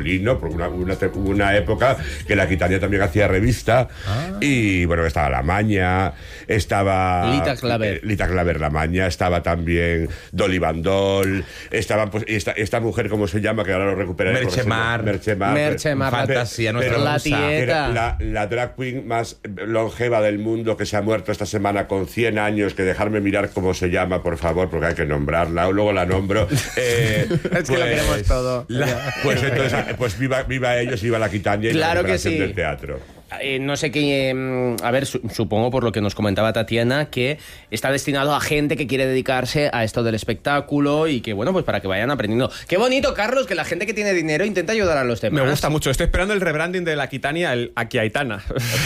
masculino, porque hubo una época que la Aquitania también hacía revista, y bueno, estaba La Maña, estaba Lita Claver La Maña, estaba también Dolly Bandol, estaba pues esta mujer, ¿cómo se llama? Que ahora lo recuperaré. Merche Mar, fantasía, nuestra la musa. tieta. La drag queen más longeva del mundo, que se ha muerto esta semana con 100 años, que dejarme mirar cómo se llama, por favor, porque hay que nombrarla, luego la nombro. Es que lo queremos todo. Pues entonces, pues viva ellos, viva la Aquitania y claro la que sí. del teatro. No sé qué... a ver, supongo por lo que nos comentaba Tatiana, que está destinado a gente que quiere dedicarse a esto del espectáculo y que, bueno, pues para que vayan aprendiendo. Qué bonito, Carlos, que la gente que tiene dinero intenta ayudar a los demás. Me gusta mucho. Estoy esperando el rebranding de la Aquitania, el Aquiaitana.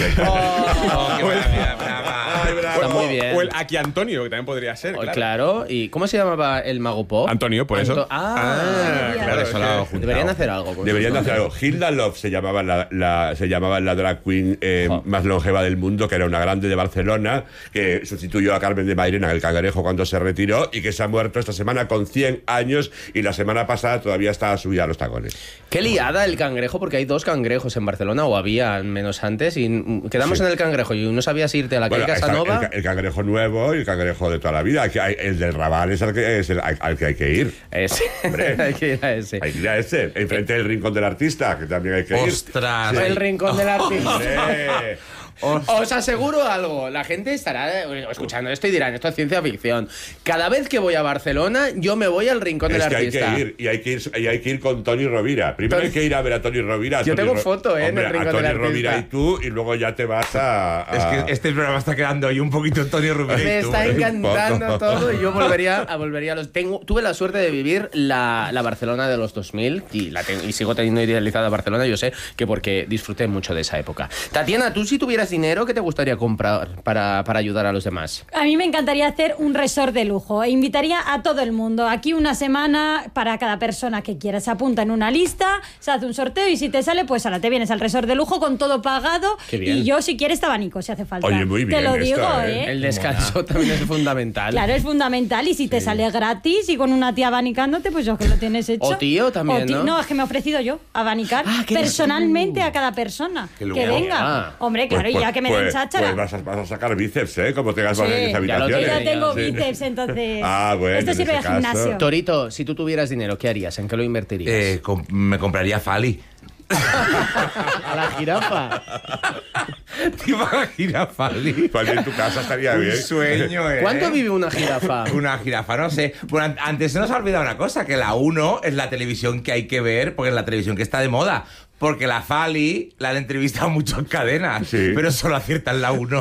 Qué maravilla, Está muy bien. O el Aquí Antonio, que también podría ser. Claro. ¿Y cómo se llamaba el mago pop? Antonio, por eso. Claro, eso lo hago juntado. Deberían hacer algo. Deberían hacer algo. Hilda Love se llamaba la drag queen más longeva del mundo, que era una grande de Barcelona, que sustituyó a Carmen de Mairena en El Cangrejo cuando se retiró, y que se ha muerto esta semana con 100 años, y la semana pasada todavía estaba subida a los tacones. Qué liada el Cangrejo, porque hay 2 cangrejos en Barcelona, o había menos antes, y quedamos en El Cangrejo y no sabías irte a la calle Casanova. El Cangrejo nuevo y el Cangrejo de toda la vida. El del Raval es al que hay que ir. Ese. Hombre, hay que ir a ese. Hay que ir a ese. Enfrente del Rincón del Artista, que también hay que ir. ¡Ostras! El Rincón del Artista. Hombre. Os aseguro algo, la gente estará escuchando esto y dirán, esto es ciencia ficción. Cada vez que voy a Barcelona, yo me voy al Rincón del Artista. Hay que ir con Toni Rovira. Primero hay que ir a ver a Toni Rovira. Yo tengo foto, en el Rincón del Artista. A Toni Rovira y tú, y luego ya te vas a... Es que este programa está quedando ahí un poquito Toni Rovira. Me está encantando todo, y yo volvería a los... Tuve la suerte de vivir la Barcelona de los 2000 y sigo teniendo idealizada Barcelona, yo sé que porque disfruté mucho de esa época. Tatiana, tú si tuvieras dinero, ¿qué te gustaría comprar para ayudar a los demás? A mí me encantaría hacer un resort de lujo. Invitaría a todo el mundo. Aquí una semana para cada persona que quiera. Se apunta en una lista, se hace un sorteo y si te sale, pues ahora te vienes al resort de lujo con todo pagado. Qué bien. Y yo, si quieres, te abanico, si hace falta. Oye, muy bien. Te lo digo, esto, El descanso también es fundamental. Claro, es fundamental. Y si te sale gratis y con una tía abanicándote, pues yo que lo tienes hecho. O tío también, ¿no? No, es que me he ofrecido yo abanicar personalmente a cada persona que venga. Hombre, claro, y ya que me den cháchara. Pues vas a sacar bíceps, como tengas Sí, varias habitaciones. Yo ya tengo bíceps, entonces. Bueno, esto sirve de gimnasio. Torito, si tú tuvieras dinero, ¿qué harías? ¿En qué lo invertirías? Me compraría Fali. A la jirafa. ¿Te imaginas, Fali? Fali en tu casa estaría bien. Un sueño, ¿eh? ¿Cuánto vive una jirafa? Una jirafa, no sé. Bueno, antes se nos ha olvidado una cosa, que la 1 es la televisión que hay que ver, porque es la televisión que está de moda. Porque la Fali la han entrevistado mucho en cadenas, pero solo aciertan la 1.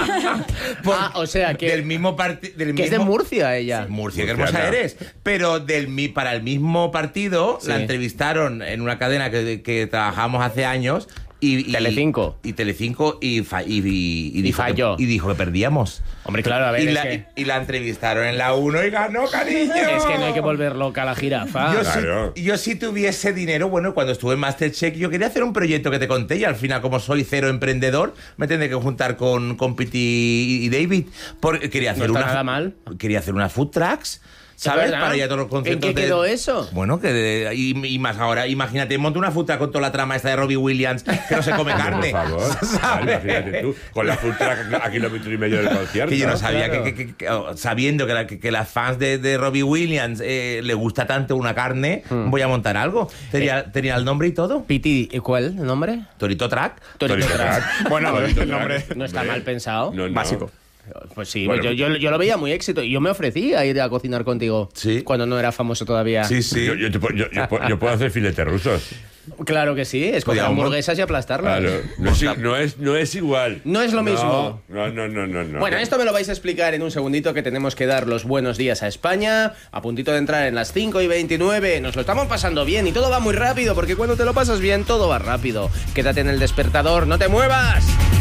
O sea que... Del mismo partido... Que es de Murcia, ella. Sí, Murcia, qué hermosa eres. Pero para el mismo partido la entrevistaron en una cadena que trabajamos hace años. Telecinco. Y Telecinco y falló. Y dijo que perdíamos. Hombre, claro, a ver, y la entrevistaron en la 1 y ganó, cariño. Es que no hay que volver loca a la jirafa. Yo si tuviese dinero, bueno, cuando estuve en Masterchef, yo quería hacer un proyecto que te conté y al final, como soy cero emprendedor, me tendré que juntar con Piti y David. Porque quería hacer nada mal. Quería hacer unas food trucks, ¿sabes? Para ya todos los conceptos. ¿En qué quedó eso? Bueno, y más ahora, imagínate, monta una food truck con toda la trama esta de Robbie Williams, que no se come carne. Por favor, ¿sabes? Imagínate tú, con la food truck a kilómetro y medio del concierto. Que yo no sabía sabiendo que las fans de Robbie Williams le gusta tanto una carne, voy a montar algo. Tenía el nombre y todo. Piti, ¿cuál el nombre? Torito Track. Torito Track. Bueno, el nombre no está mal pensado. No. Básico. Pues sí, bueno, yo lo veía muy éxito. Y yo me ofrecí a ir a cocinar contigo. Sí. Cuando no era famoso todavía. Sí. Yo puedo hacer filetes rusos. Claro que sí, es coger hamburguesas y aplastarlas. Claro, no es igual. No es lo mismo. No. Bueno, esto me lo vais a explicar en un segundito, que tenemos que dar los buenos días a España. A puntito de entrar en las 5:29. Nos lo estamos pasando bien y todo va muy rápido, porque cuando te lo pasas bien, todo va rápido. Quédate en el despertador, ¡no te muevas!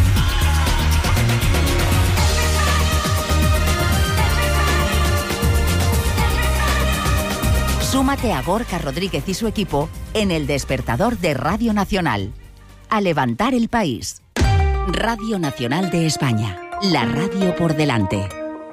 Súmate a Gorka Rodríguez y su equipo en el despertador de Radio Nacional. A levantar el país. Radio Nacional de España. La radio por delante.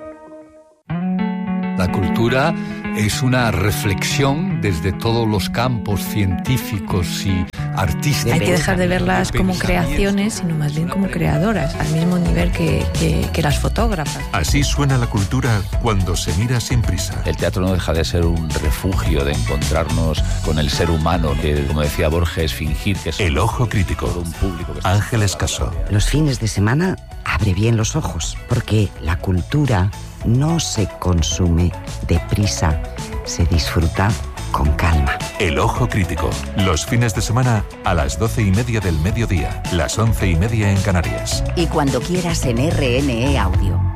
La cultura es una reflexión desde todos los campos científicos y artística. Hay que dejar de verlas como creaciones, sino más bien como creadoras, al mismo nivel que las fotógrafas. Así suena la cultura cuando se mira sin prisa. El teatro no deja de ser un refugio de encontrarnos con el ser humano, que, como decía Borges, fingir que es El ojo crítico. un público. Ángeles Caso. Los fines de semana abre bien los ojos, porque la cultura no se consume deprisa, se disfruta con calma. El ojo crítico. Los fines de semana a las 12:30 del mediodía, las 11:30 en Canarias. Y cuando quieras en RNE Audio.